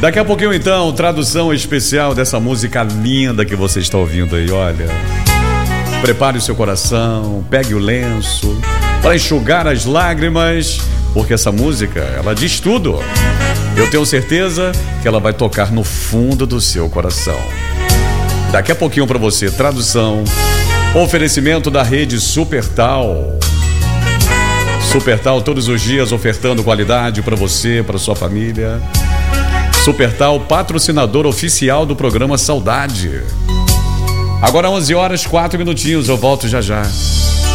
Daqui a pouquinho, então, tradução especial dessa música linda que você está ouvindo aí, olha. Prepare o seu coração, pegue o lenço para enxugar as lágrimas, porque essa música, ela diz tudo. Eu tenho certeza que ela vai tocar no fundo do seu coração. Daqui a pouquinho para você, tradução, oferecimento da rede Supertal. Supertal todos os dias ofertando qualidade para você, para sua família. Supertal, patrocinador oficial do programa Saudade. Agora 11 horas, 4 minutinhos, eu volto já já.